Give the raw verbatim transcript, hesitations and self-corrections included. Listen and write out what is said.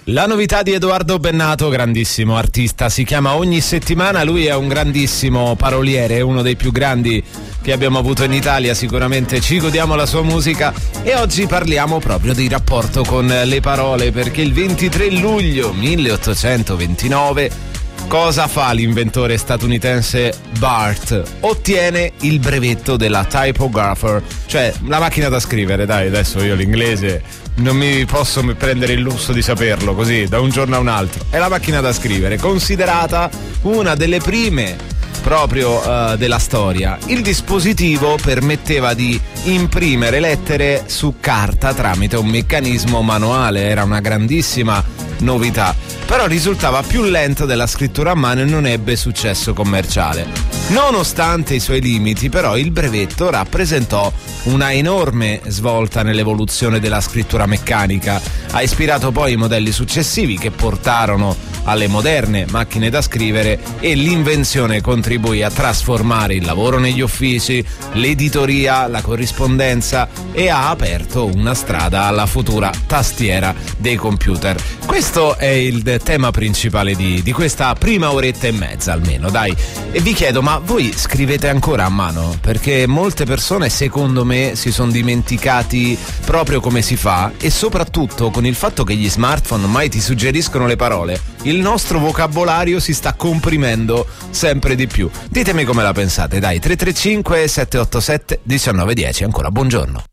La novità di Edoardo Bennato, grandissimo artista, si chiama Ogni Settimana. Lui è un grandissimo paroliere, uno dei più grandi che abbiamo avuto in Italia, sicuramente ci godiamo la sua musica e oggi parliamo proprio di rapporto con le parole, perché il ventitré luglio milleottocentoventinove cosa fa l'inventore statunitense Bart? Ottiene il brevetto della typographer, cioè la macchina da scrivere. Dai, adesso io l'inglese non mi posso prendere il lusso di saperlo così da un giorno a un altro. È la macchina da scrivere, considerata una delle prime proprio uh, della storia. Il dispositivo permetteva di imprimere lettere su carta tramite un meccanismo manuale, era una grandissima novità, però risultava più lenta della scrittura a mano e non ebbe successo commerciale. Nonostante i suoi limiti, però, il brevetto rappresentò una enorme svolta nell'evoluzione della scrittura meccanica. Ha ispirato poi i modelli successivi che portarono alle moderne macchine da scrivere e l'invenzione contribuì a trasformare il lavoro negli uffici, l'editoria, la corrispondenza e ha aperto una strada alla futura tastiera dei computer. Questo è il tema principale di, di questa prima oretta e mezza almeno, dai. E vi chiedo, ma voi scrivete ancora a mano? Perché molte persone, secondo me, si sono dimenticati proprio come si fa, e soprattutto con il fatto che gli smartphone ormai ti suggeriscono le parole, il nostro vocabolario si sta comprimendo sempre di più. Ditemi come la pensate, dai. Tre tre cinque sette otto sette uno nove uno zero. Ancora buongiorno.